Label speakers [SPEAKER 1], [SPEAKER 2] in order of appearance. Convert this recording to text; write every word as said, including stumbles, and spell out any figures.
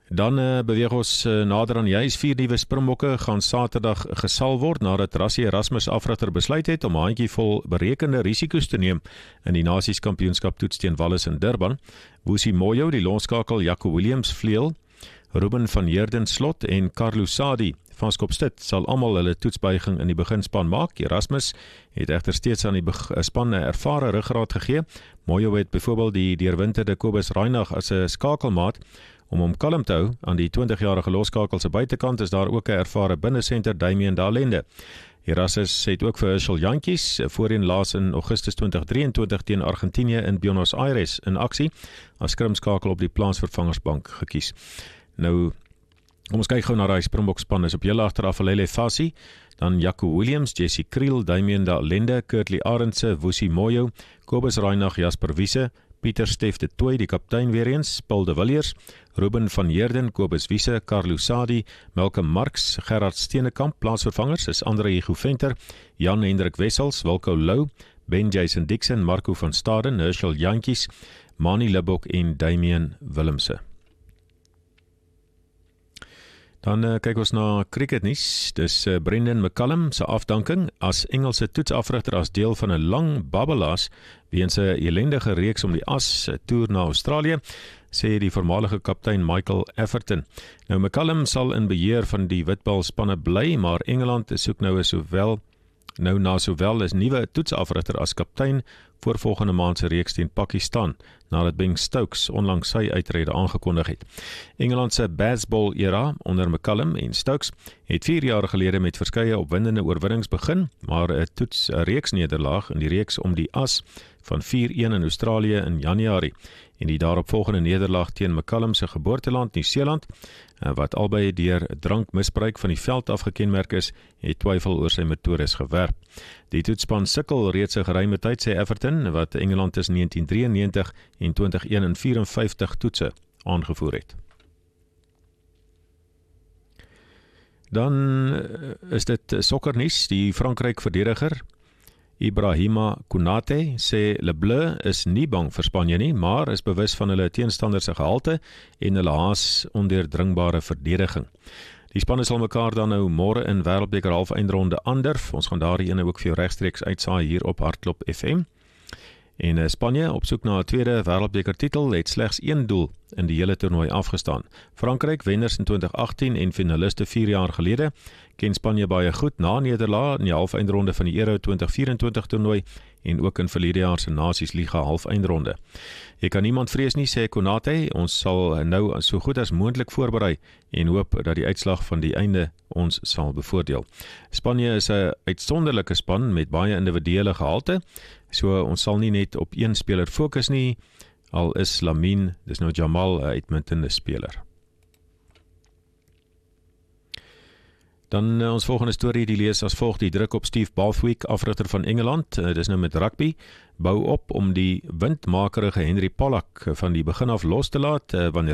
[SPEAKER 1] Dan uh, beweeg ons uh, nader aan die huis. Vier nuwe Springbokke gaan Saterdag gesal word nadat Rassie Erasmus afrigter besluit het om 'n handjievol berekende risiko's te neem in die Nasieskampioenskap toets teen Wallis in Durban. Wusi Moyo, die lonskakel Jaco Williams vleuel, Ruben van Heerden slot en Carlo Sadi van Skopstit sal almal hulle toetsbuiging in die beginspan maak. Erasmus het egter steeds aan die span 'n ervare ruggraat gegee. Moyo het byvoorbeeld die deurwinterde Kobus Reinagh as 'n skakelmaat. Om hom kalm te hou aan die twintigjarige loskakel se buitekant is daar ook 'n ervare binnesenter, Damian Dalende. Erasmus het ook vir Herschel Jantjies voorheen laas in Augustus twintig drieëntwintig teen Argentinië in Buenos Aires in aksie as skrimskakel op die plaansvervangersbank gekies. Nou, kom ons kyk gou na die Springbokspan. Is op heel agteraf Lele Fassi, dan Jaco Williams, Jesse Kriel, Damian Dalende, Kurtley Arendse, Wusi Moyo, Kobus Reinagh, Jasper Wiese, Pieter Steff de Tooy, die kaptein weer eens, Paul de Villiers, Ruben van Heerden, Kobus Wiese, Carlo Sadi, Malcolm Marx, Gerard Steenekamp, plaatsvervangers is Andre Hugo Venter, Jan Hendrik Wessels, Wilco Lou, Ben Jason Dixon, Marco van Staden, Herschel Jantjies, Mani Libbok en Damian Willemse. Dan uh, kyk ons na cricketnuus. Dis uh, Brendan McCullum se afdanking as Engelse toetsafrigter as deel van 'n lang babbelaas weens 'n elendige reeks om die as toer na Australië, sê die voormalige kaptein Michael Everton. Nou McCullum sal in beheer van die witbalspanne bly, maar Engeland soek nou sowel nou na sowel as nuwe toetsafrigter as kaptein voor volgende maand se reeks teen Pakistan, nadat Ben Stokes onlangs sy uitrede aangekondig het. Engeland se baseball era onder McCullum en Stokes het vier jaar gelede met verskeie opwindende oorwinnings begin, maar 'n toets 'n reeks nederlaag in die reeks om die as van vier een in Australië in Januarie en die daaropvolgende nederlaag teen McCullum se geboorteland Nieu-Seeland, wat albei deur drankmisbruik van die veld af gekenmerk is, het twyfel oor sy metodes gewerp. Die toetspan sukkel reeds 'n geruime tyd, sê Everton, wat Engeland tussen negentien drieënnegentig en twintig een en vyf en vyftig toetse aangevoer het. Dan is dit sokkernuus. Die Frankryk verdediger Ibrahima Konate sê Le Bleu is nie bang vir Spanje nie, maar is bewus van hulle teenstanders se gehalte en hulle haas ondeurdringbare verdediging. Die spanne sal mekaar dan nou môre in Wêreldbeker halfeindronde aandurf. Ons gaan daardie ene ook vir jou regstreeks uitsaai hier op Hartklop F M. En Spanje, op soek na 'n tweede Wêreldbeker titel, het slegs een doel in die hele toernooi afgestaan. Frankryk, wenners in twintig agttien en finaliste vier jaar gelede, ken Spanje baie goed na nederlaag in die halfeindronde van die Euro twintig vyf-en-twintig toernooi en ook in verlede jaar se Nasiesliga halfeindronde. Jy kan niemand vrees nie, sê Konate, ons sal nou so goed as moontlik voorberei en hoop dat die uitslag van die einde ons sal bevoordeel. Spanje is 'n uitsonderlike span met baie individuele gehalte, so ons sal nie net op een speler fokus nie, al is Lamine, dis nou Jamal, 'n uitmuntende speler. Dan uh, ons volgende storie, die lees as volg: die druk op Steve Borthwick, afrigter van Engeland, uh, dis nou met rugby, bou op om die windmakerige Henry Pollack van die begin af los te laat, uh, wanneer